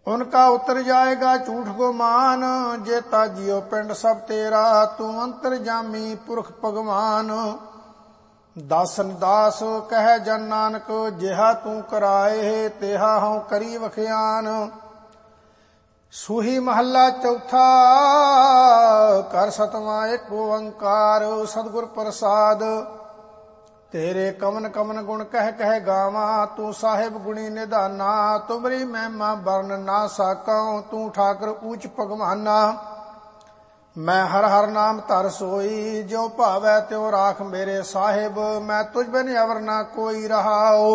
उनका उतर जाएगा झूठ गुमान। जेता जियो पिंड सब तेरा, तू अंतरजामी पुरख भगवान। दासन दास कह जन नानक, जिहा तू कराए तेहा हूं करी वखियान। सूही महला चौथा, कर सतवां एक ओंकार। सतगुर प्रसाद तेरे कमन कमन गुण कह कह गावा। तू साहिब गुणी निधाना, तुमरी महिमा वर्ण ना साकऊं। तू ठाकर ऊंच भगवाना। मैं हर हर नाम धर सोई, ज्यों भावै त्यों राख मेरे साहिब। मैं तुझ बिन अवर ना कोई रहाओ।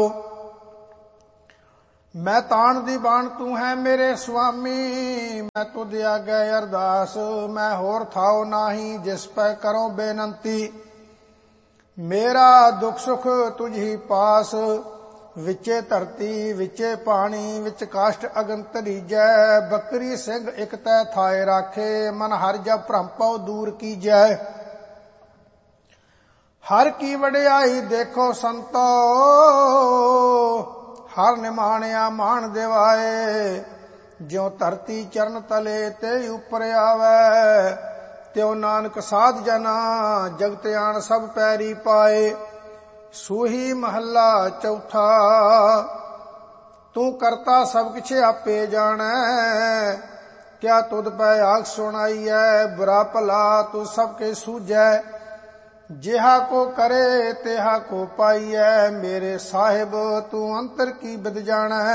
मैं ताण दी बाण तू है मेरे स्वामी। मैं तुध आगे अरदास, मैं होर थाओ नाही जिस पै करो बेनंती। मेरा दुख सुख तुझ ही पास, विचे धरती विचे पानी। विच काष्ट अगन तरीजै, बकरी सिंह इक तै थाए राखे। मन हर जब भ्रम पौ दूर कीजै। हर की वडियाई देखो संतो, हर निमाणिया मान दिवाए। ज्यों धरती चरण तले ते उपर आवे, त्यों नानक साध जना जगत आन सब पैरी पाए। सूही महला चौथा, तू करता सब किछ आपे जानै। क्या तुद पै आख सुनाई है, बुरा भला तू सबके सूझै। जिहा को करे तेहा को पाइयै, मेरे साहिब तू अंतर की बिद जानै।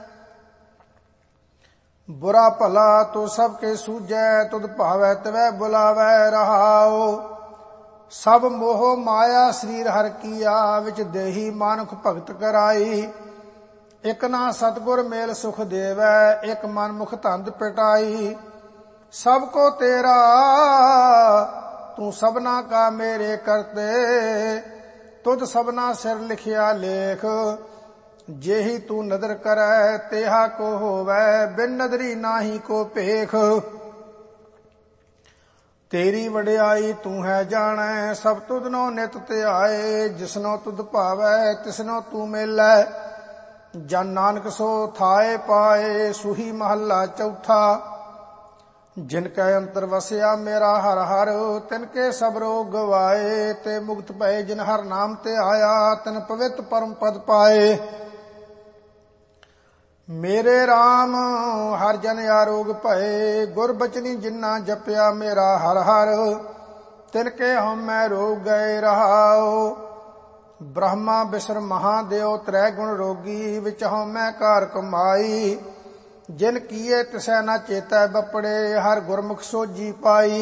बुरा भला तो सबके सूझै, तुद भावै तवै बुलावै रहाओ। सब मोह माया शरीर हर कीया, विच देही मानुख भगत कराई। इक ना सतगुर मेल सुख देवै, इक मन मुख धंध पिटाई। सबको तेरा तू सबना का मेरे करते, तुद सबना सिर लिखिया लेख। जेही तू नदर करै तेहा को होवै, बिन नदरी नाही को पेख। तेरी वडियाई तू है जानै, सब तुधनो नित त्याए। जिसनो तुध भावै तिसनो तू मेलै, जन नानक सो थाए पाए। सूही महला चौथा, जिनके अंतर वसिया मेरा हर हर। तिनके सब रोग गवाए, ते मुक्त भये जिन हर नाम ते आया। तिन पवित्र परम पद पाए। मेरे राम हर जन आरोग भये, गुर बचनी जिन्ना जपया मेरा हर हर। तिनके हमै रोग गए रहाओ। ब्रह्मा विष्णु महादेव त्रै गुण रोगी, विच हमै कार कमाई। जिन कीए तिसै न चेतै बपड़े, हर गुरमुख सोजी पाई।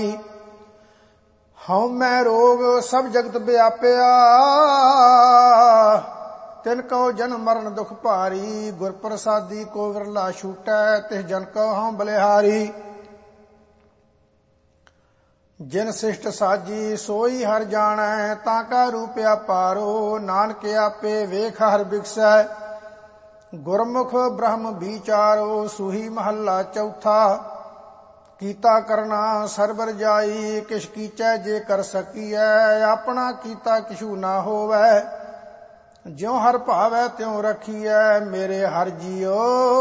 हमै रोग सब जगत व्यापया, तिनको जन्म मरण दुख भारी। गुर प्रसादी को विरला छूटै, तिस जन को हूँ बलिहारी। जिन शिष्ट साजी सोई हर जानै, ताका रूप अपारो। नानक आपे वेख हर बिगसै, गुरमुख ब्रह्म विचारो। सूही महला चौथा, कीता करना सरबर जाई। किश कीचै जे कर सकीऐ, अपना कीता किछू ना होवै। ज्यों हर भावै त्यों रखिए, मेरे हर जियो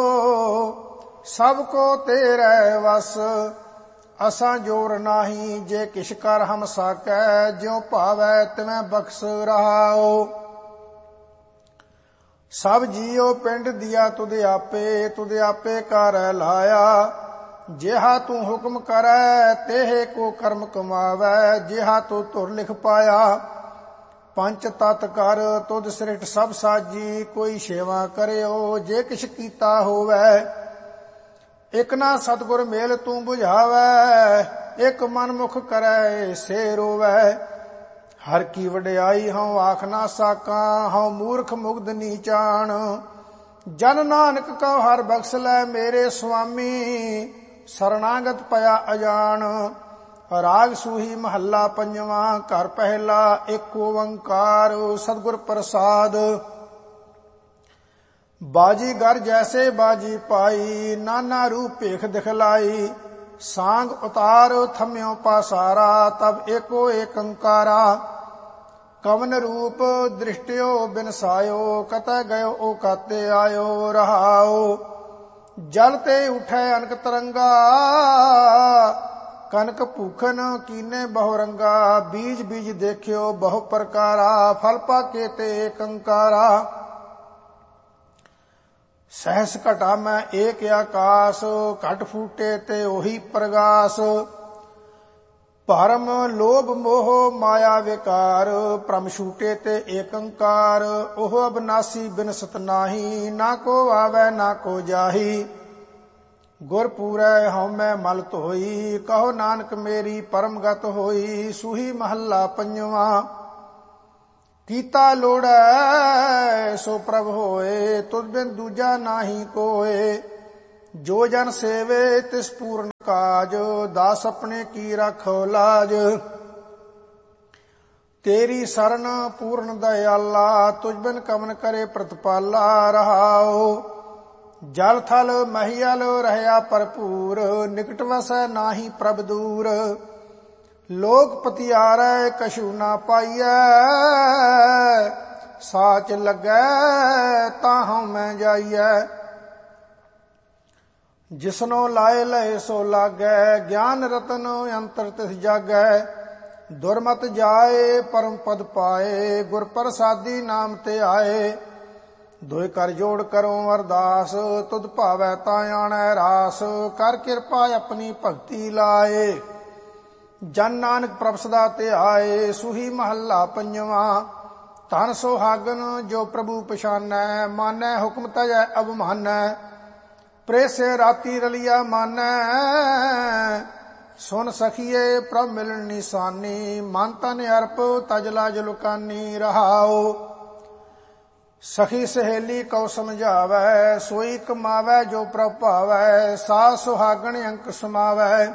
सबको तेरे वस। असां जोर नाही जे किश कर हम साकै, ज्यों भावै तिवें बख्श रहाओ। सब जियो पिंड दिया तुद आपे कर लाया। जिहा तू हुक्म करै तेहे को कर्म कमावै। जिहा तू धुर लिख पाया, पंच तत कर तुद सृष्ट सब साजी। कोई सेवा करियो जे किछ कीता होवै। इक ना सतगुर मेल तू बुझावै, इक मन मुख करै से रोवै। हर की वडियाई हूँ आख ना साकां, हूँ मूर्ख मुग्ध नीचान। जन नानक कौ हर बख्श लै मेरे स्वामी, शरणागत पया अजान। राग सूही महला पंजवा, घर पहला एक ओंकार। सतगुर प्रसाद बाजीगर जैसे बाजी पाई, नाना रूप भेख दिखलाई। सांग उतार थम्यो पासारा, तब एको एकंकारा। कवन रूप दृष्टियो बिनसायो, कतै गयो ओ काते आयो रहाओ। ਜਲ ਤੇ ਉਠੈ ਅਨਕ ਤਰੰਗਾ, ਕਨਕ ਭੂਖਨ ਕੀਨੇ ਬਹੁ ਰੰਗਾ। ਬੀਜ ਬੀਜ ਦੇਖਿਓ ਬਹੁ ਪ੍ਰਕਾਰਾ, ਫਲ ਪਾਕੇ ਤੇ ਏਕੰਕਾਰਾ। ਸਹਿਸ ਘਟਾ ਮੈਂ ਏਕ ਆਕਾਸ, ਘਟ ਫੂਟੇ ਤੇ ਉਹੀ ਪ੍ਰਗਾਸ। ਭਰਮ ਲੋਭ ਮੋਹ ਮਾਇਆ ਵਿਕਾਰ, ਭ੍ਰਮ ਛੂਟੇ ਤੇ ਏਕੰਕਾਰ। ਉਹ ਅਬਨਾਸੀ ਬਿਨਸਤ ਨਾਹੀ, ਨਾ ਕੋ ਆਵੈ ਨਾ ਕੋ ਜਾਹੀ। ਗੁਰ ਪੂਰੈ ਹਉਮੈ ਮਲ ਧੋਈ, ਕਹੋ ਨਾਨਕ ਮੇਰੀ ਪਰਮ ਗਤ ਹੋਈ। ਸੂਹੀ ਮਹੱਲਾ ਪੰਜਵਾਂ। ਕੀਤਾ ਲੋੜੈ ਸੋ ਪ੍ਰਭ ਹੋਏ, ਤੁਧ ਬਿਨ ਦੂਜਾ ਨਾਹੀ ਕੋਏ। ਜੋ ਜਨ ਸੇਵੇ ਤਿਸ ਪੂਰਨ ਕਾਜ, ਦਾਸ ਆਪਣੇ ਕੀ ਰਾਖੋ ਲਾਜ। ਤੇਰੀ ਸਰਣ ਪੂਰਨ ਦਇਆਲਾ, ਤੁਝ ਬਿਨ ਕਮਨ ਕਰੇ ਪ੍ਰਤਪਾਲਾ। ਰਹਾਉ ਜਲ ਥਲ ਮਹੀਅਲ ਰਹਿਆ ਭਰਪੂਰ, ਨਿਕਟ ਵਸੈ ਨਾਹੀ ਪ੍ਰਭ ਦੂਰ। ਲੋਕ ਪਤਿਆਰੈ ਕਛੂ ਨਾ ਪਾਈਐ, ਸਾਚ ਲੱਗੈ ਤਾਂ ਹਉਮੈ ਜਾਈਐ। ਜਿਸਨੋ ਲਾਏ ਲਏ ਸੋ ਲਾਗੈ, ਗਿਆਨ ਰਤਨ ਅੰਤਰ ਤਿਸ ਜਾਗੈ। ਦੁਰਮਤ ਜਾਏ ਪਰਮ ਪਦ ਪਾਏ, ਗੁਰ ਪ੍ਰਸਾਦੀ ਨਾਮ ਤੇ ਆਏ। ਦੋਇ ਕਰ ਜੋੜ ਕਰੋ ਅਰਦਾਸ, ਤੁਧ ਭਾਵੈ ਤਾਂ ਆਣੈ ਰਾਸ। ਕਰ ਕਿਰਪਾ ਆਪਣੀ ਭਗਤੀ ਲਾਏ, ਜਨ ਨਾਨਕ ਪ੍ਰਭ ਸਦਾ ਤੇ ਆਏ। ਸੂਹੀ ਮਹੱਲਾ ਪੰਜਵਾਂ। ਧਨ ਸੁਹਾਗਨ ਜੋ ਪ੍ਰਭੂ ਪਛਾਨੈ, ਮਾਨੈ ਹੁਕਮ ਤਜੈ ਅਵਮਾਨੈ। ਪ੍ਰੇਸੇ ਰਾਤੀ ਰਲਿਆ ਮਾਨੈ, ਸੁਨ ਸਖੀਏ ਪ੍ਰਭ ਮਿਲਣ ਨਿਸ਼ਾਨੀ। ਮਨ ਤਨ ਅਰਪ ਤਜ ਲਾਜ ਲੁਕਾਨੀ। ਰਹਾਉ ਸਖੀ ਸਹੇਲੀ ਕਉ ਸਮਝਾਵੈ, ਸੋਈ ਕਮਾਵੈ ਜੋ ਪ੍ਰਭ ਭਾਵੈ। ਸਾਧ ਸੁਹਾਗਣ ਅੰਕ ਸਮਾਵੈ,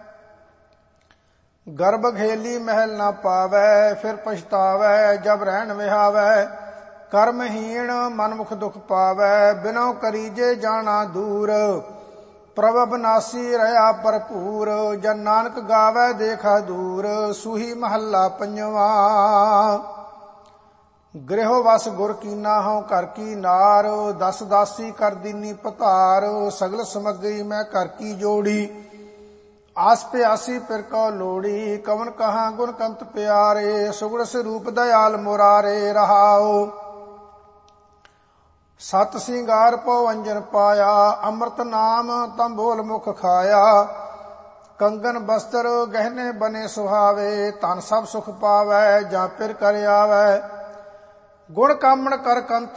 ਗਰਭ ਘੇਲੀ ਮਹਿਲ ਨਾ ਪਾਵੈ। ਫਿਰ ਪਛਤਾਵੈ ਜਬ ਰਹਿਣ ਵਿਹਾਵੈ। ਕਰਮਹੀਣ ਮਨਮੁਖ ਦੁਖ ਪਾਵੈ, ਬਿਨੋ ਕਰੀਜੇ ਜਾਣਾ ਦੂਰ। ਪ੍ਰਭ ਅਬਨਾਸੀ ਰਹਾ ਭਰਪੂਰ, ਜਨ ਨਾਨਕ ਗਾਵੈ ਦੇਖਾ ਦੂਰ। ਸੂਹੀ ਮਹੱਲਾ ਪੰਜਵਾਂ। ਗ੍ਰਹਿ ਵਸ ਗੁਰ ਕੀਨਾ ਹਉ ਘਰ ਕੀ ਨਾਰ, ਦਸ ਦਾਸੀ ਕਰ ਦੀਨੀ ਪਧਾਰ। ਸਗਲ ਸਮੱਗਰੀ ਮੈਂ ਘਰ ਕੀ ਜੋੜੀ, ਆਸ ਪਿਆਸੀ ਫਿਰ ਕਉ ਲੋੜੀ। ਕਵਨ ਕਹਾਂ ਗੁਣ ਕੰਤ ਪਿਆਰੇ, ਸੁਗੜ ਸਰੂਪ ਦਇਆਲ ਮੁਰਾਰੇ। ਰਹਾਉ ਸਤ ਸਿੰਗਾਰ ਪਉ ਅੰਜਨ ਪਾਇਆ, ਅੰਮ੍ਰਿਤ ਨਾਮ ਤਮ ਬੋਲ ਮੁਖ ਖਾਇਆ। ਕੰਗਨ ਬਸਤਰ ਗਹਿਨੇ ਬਨੇ ਸੁਹਾਵੇ, ਧਨ ਸਭ ਸੁਖ ਪਾਵੈ ਜਾਂ ਫਿਰ ਕਰ ਆਵੈ। ਗੁਣ ਕਾਮਣ ਕਰ ਕੰਤ